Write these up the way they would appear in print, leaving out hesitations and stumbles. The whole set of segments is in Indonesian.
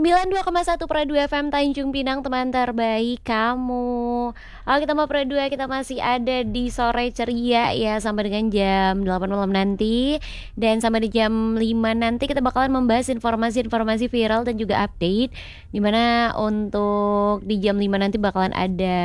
92,1 Pro 2 FM Tanjung Pinang, teman terbaik kamu. Oke, kita mau Pro 2, kita masih ada di sore ceria ya, sampai dengan jam 8 malam nanti. Dan sampai di jam 5 nanti kita bakalan membahas informasi-informasi viral dan juga update. Dimana untuk di jam 5 nanti bakalan ada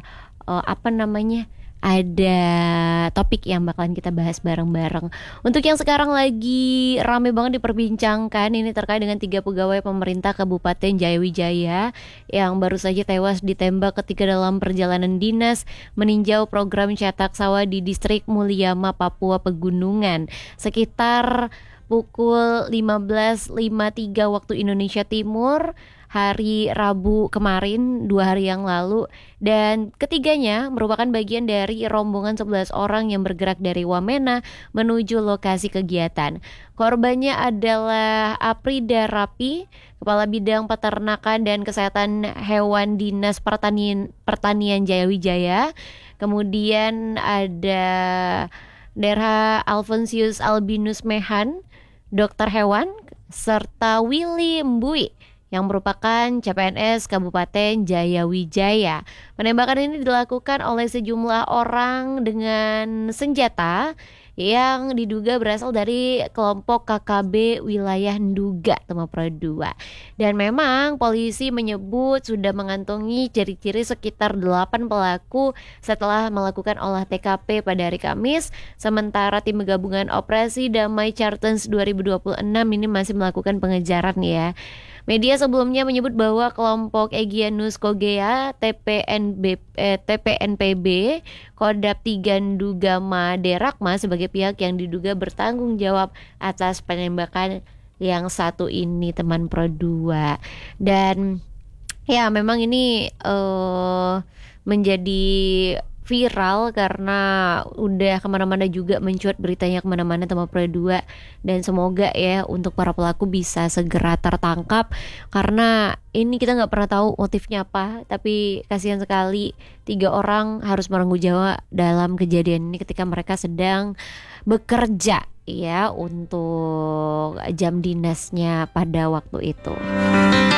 ada topik yang bakalan kita bahas bareng-bareng. Untuk yang sekarang lagi rame banget diperbincangkan, ini terkait dengan 3 pegawai pemerintah Kabupaten Jayawijaya yang baru saja tewas ditembak ketika dalam perjalanan dinas meninjau program cetak sawah di distrik Mulyama, Papua Pegunungan. Sekitar pukul 15.53 waktu Indonesia Timur, hari Rabu kemarin, 2 hari yang lalu. Dan ketiganya merupakan bagian dari rombongan 11 orang yang bergerak dari Wamena menuju lokasi kegiatan. Korbannya adalah Aprida Rapi, Kepala Bidang Peternakan dan Kesehatan Hewan Dinas Pertanian Jayawijaya. Kemudian ada Derha Alfonsius Albinus Mehan, dokter hewan, serta Willy Mbui yang merupakan CPNS Kabupaten Jayawijaya. Penembakan ini dilakukan oleh sejumlah orang dengan senjata yang diduga berasal dari kelompok KKB wilayah Nduga, Tema Pro 2. Dan memang polisi menyebut sudah mengantongi ciri-ciri sekitar 8 pelaku setelah melakukan olah TKP pada hari Kamis. Sementara tim gabungan Operasi Damai Chartens 2026 ini masih melakukan pengejaran ya. Media sebelumnya menyebut bahwa kelompok Egyanus Kogea TPNPB Kodap 3 Nduga Maderakma sebagai pihak yang diduga bertanggung jawab atas penembakan yang satu ini, teman Pro 2. Dan ya memang ini menjadi viral karena udah kemana-mana juga, mencuat beritanya kemana-mana, teman Pro 2. Dan semoga ya untuk para pelaku bisa segera tertangkap, karena ini kita nggak pernah tahu motifnya apa. Tapi kasihan sekali 3 orang harus menanggung jawab dalam kejadian ini ketika mereka sedang bekerja ya untuk jam dinasnya pada waktu itu.